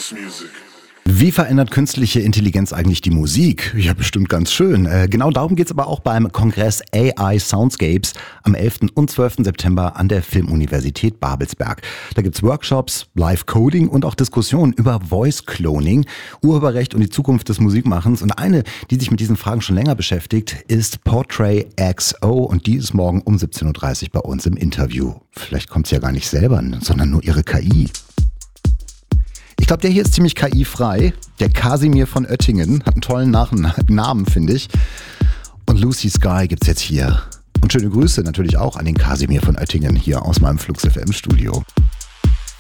Wie verändert künstliche Intelligenz eigentlich die Musik? Ja, bestimmt ganz schön. Genau darum geht's aber auch beim Kongress AI Soundscapes am 11. und 12. September an der Filmuniversität Babelsberg. Da gibt's Workshops, Live-Coding und auch Diskussionen über Voice-Cloning, Urheberrecht und die Zukunft des Musikmachens. Und eine, die sich mit diesen Fragen schon länger beschäftigt, ist Portrait XO und die ist morgen um 17.30 Uhr bei uns im Interview. Vielleicht kommt sie ja gar nicht selber, sondern nur ihre KI. Ich glaube, der hier ist ziemlich KI-frei. Der Kasimir von Oettingen hat einen tollen Namen, finde ich. Und Lucy Sky gibt's jetzt hier. Und schöne Grüße natürlich auch an den Kasimir von Oettingen hier aus meinem Flux FM Studio.